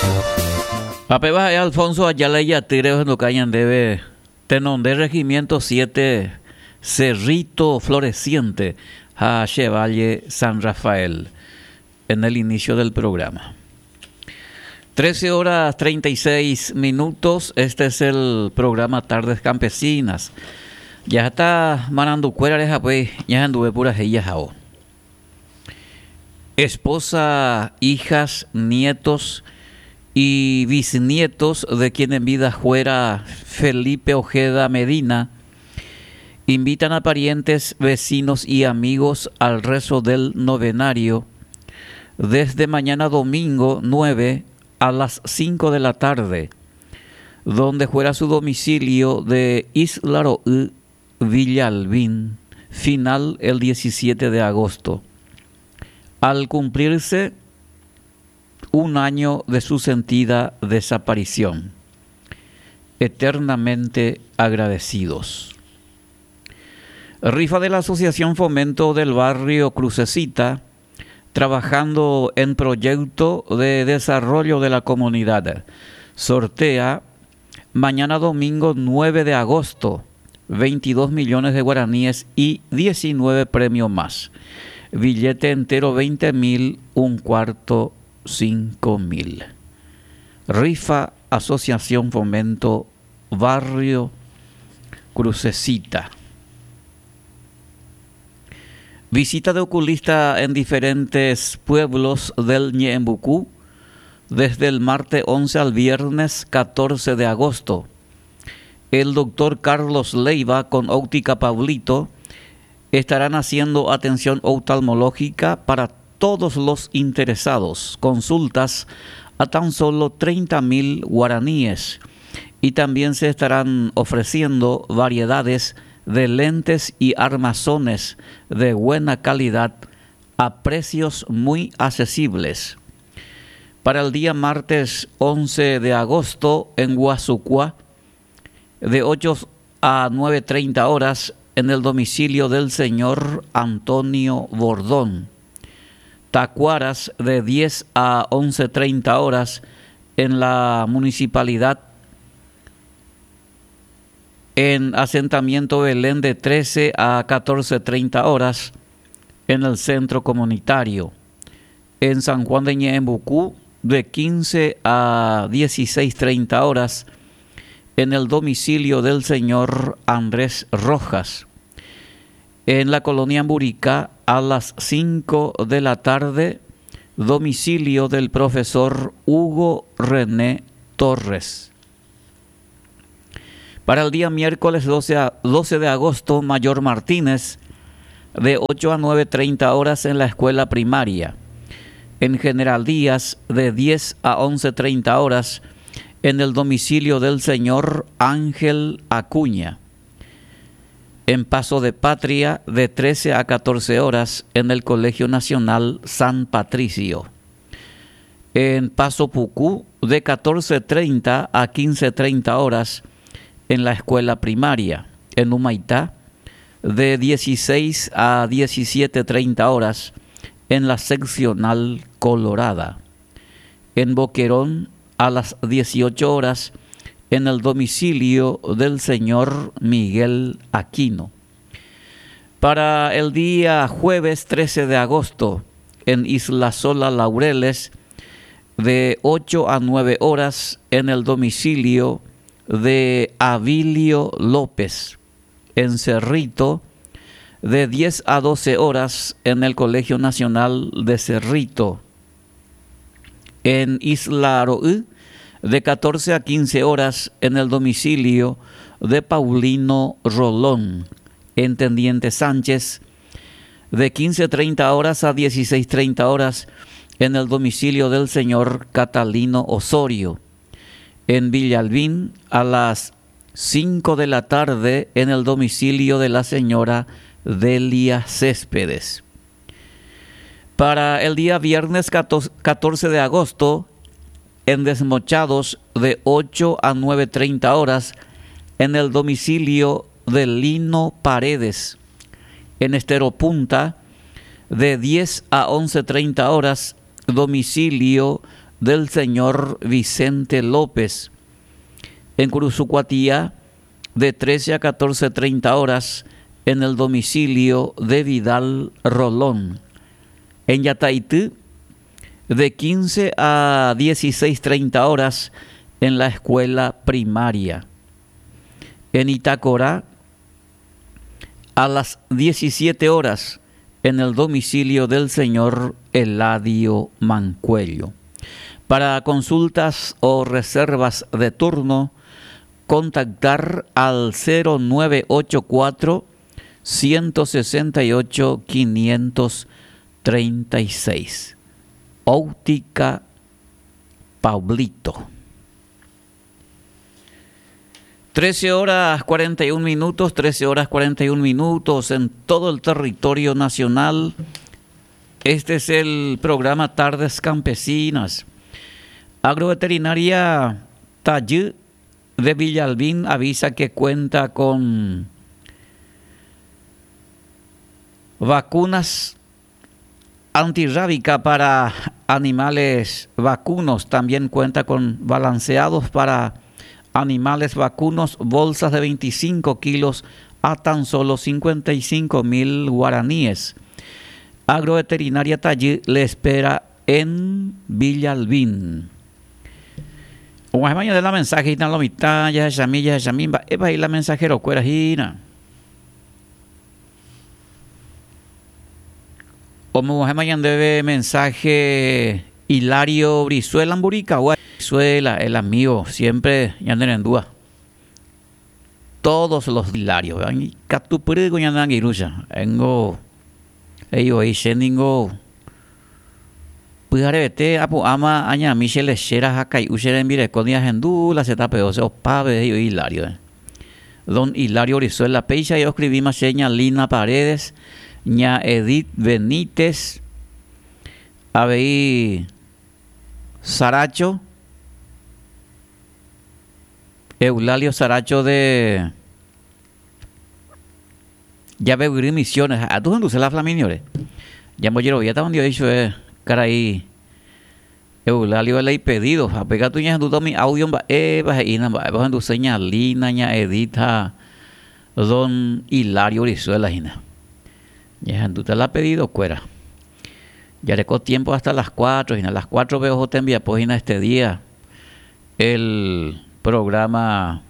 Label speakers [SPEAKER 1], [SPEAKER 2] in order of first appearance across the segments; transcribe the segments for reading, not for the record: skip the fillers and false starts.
[SPEAKER 1] Papebas Alfonso Ayala y Yatireo no cañan debe tenon de regimiento 7 Cerrito Floreciente a Chevalle San Rafael en el inicio del programa. 13 horas 36 minutos. Este es el programa Tardes Campesinas. Ya está manando cueras, pues ya anduve puras ellas ahora. Esposa, hijas, nietos y bisnietos de quien en vida fuera Felipe Ojeda Medina invitan a parientes, vecinos y amigos al rezo del novenario desde mañana domingo 9 a las 5 de la tarde, donde fuera su domicilio de Isla Roí, Villa Albín, final el 17 de agosto, al cumplirse un año de su sentida desaparición. Eternamente agradecidos. Rifa de la Asociación Fomento del Barrio Crucecita, trabajando en proyecto de desarrollo de la comunidad. Sortea mañana domingo 9 de agosto, 22 millones de guaraníes y 19 premios más. Billete entero 20.000, un cuarto 5.000. Rifa Asociación Fomento Barrio Crucecita. Visita de oculista en diferentes pueblos del Ñeembucú desde el martes 11 al viernes 14 de agosto. El doctor Carlos Leiva con Óptica Pablito estarán haciendo atención oftalmológica para todos los interesados. Consultas a tan solo 30.000 guaraníes. Y también se estarán ofreciendo variedades de lentes y armazones de buena calidad a precios muy accesibles. Para el día martes 11 de agosto en Guasucua, de 8 a 9:30 horas en el domicilio del señor Antonio Bordón. Tacuaras de 10 a 11:30 horas en la municipalidad. En asentamiento Belén de 13 a 14:30 horas en el centro comunitario. En San Juan de Ñeembucú de 15 a 16:30 horas en el domicilio del señor Andrés Rojas. En la colonia Amburica a las 5 de la tarde, domicilio del profesor Hugo René Torres. Para el día miércoles 12 de agosto, Mayor Martínez, de 8 a 9:30 horas en la escuela primaria. En General Díaz, de 10 a 11:30 horas en el domicilio del señor Ángel Acuña. En Paso de Patria, de 13 a 14 horas en el Colegio Nacional San Patricio. En Paso Pucú, de 14:30 a 15:30 horas en la escuela primaria. En Humaitá, de 16 a 17:30 horas en la seccional Colorada. En Boquerón, a las 18 horas en el domicilio del señor Miguel Aquino. Para el día jueves 13 de agosto en Isla Sola Laureles, de 8 a 9 horas en el domicilio de Avilio López. En Cerrito, de 10 a 12 horas en el Colegio Nacional de Cerrito. En Isla Roí, de 14 a 15 horas en el domicilio de Paulino Rolón. En Tendiente Sánchez, de 15:30 horas a 16:30 horas en el domicilio del señor Catalino Osorio. En Villalbín, a las 5 de la tarde en el domicilio de la señora Delia Céspedes. Para el día viernes 14 de agosto, en Desmochados, de 8 a 9:30 horas en el domicilio de Lino Paredes. En Estero Punta, de 10 a 11:30 horas, domicilio del señor Vicente López. En Curuzucuatía, de 13 a 14:30 horas, en el domicilio de Vidal Rolón. En Yataití, de 15 a 16:30 horas, en la escuela primaria. En Itacorá, a las 17 horas, en el domicilio del señor Eladio Mancuello. Para consultas o reservas de turno, contactar al 0984 168 536. Óptica Pablito. 13 horas 41 minutos, 13 horas 41 minutos en todo el territorio nacional. Este es el programa Tardes Campesinas. Agroveterinaria Tallí de Villalbín avisa que cuenta con vacunas antirrábica para animales vacunos. También cuenta con balanceados para animales vacunos, bolsas de 25 kilos a tan solo 55,000 guaraníes. Agroveterinaria Tallí le espera en Villalbín. Una mañana de la mensaje y la mitad ya llamilla llamimba eva y la mensajero cuera hina. Como mañana debe mensaje Hilario Brizuela Amburica, Brizuela, el amigo, siempre ya andan en duda. Todos los Hilarios, y catupurigo ya andan irucha. Engo, ellos ahí sendingo. Pujarete apu ama aña Michelle Shera Hakai Ushera en Vireconia Hendula se tapeo se opave ellos Hilario. Don Hilario Brizuela Peixa, yo escribí más seña Lina Paredes, ña Edith Benítez, Abei Saracho, Eulalio Saracho de ya veo misiones a tu gente la flaminiore ya mollero ya estaban dicho caray Eulalio le pedido a pegar tu ña tu mi audio va y na va tu señal Lina ña Edita Don Hilario Brizuela hina ya tu te la ha pedido cuera. Ya le costó tiempo hasta las 4, y a las 4 veo te envía pues este día el programa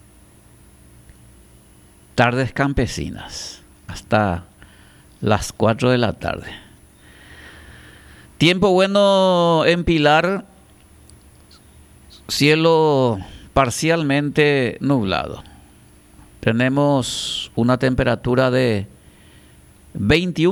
[SPEAKER 1] Tardes Campesinas hasta las 4 de la tarde. Tiempo bueno en Pilar, cielo parcialmente nublado. Tenemos una temperatura de 21